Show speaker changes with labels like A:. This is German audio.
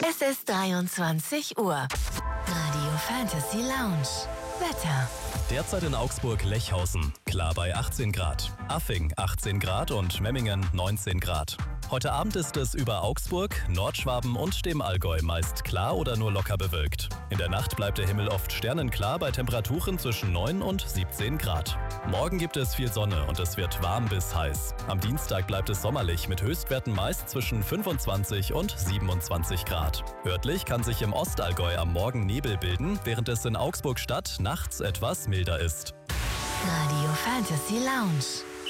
A: Es ist 23 Uhr. Radio Fantasy Lounge. Wetter.
B: Derzeit in Augsburg Lechhausen, klar bei 18 Grad. Affing 18 Grad und Memmingen 19 Grad. Heute Abend ist es über Augsburg, Nordschwaben und dem Allgäu meist klar oder nur locker bewölkt. In der Nacht bleibt der Himmel oft sternenklar bei Temperaturen zwischen 9 und 17 Grad. Morgen gibt es viel Sonne und es wird warm bis heiß. Am Dienstag bleibt es sommerlich mit Höchstwerten meist zwischen 25 und 27 Grad. Örtlich kann sich im Ostallgäu am Morgen Nebel bilden, während es in Augsburg Stadt nachts etwas milder ist.
A: Radio Fantasy Lounge.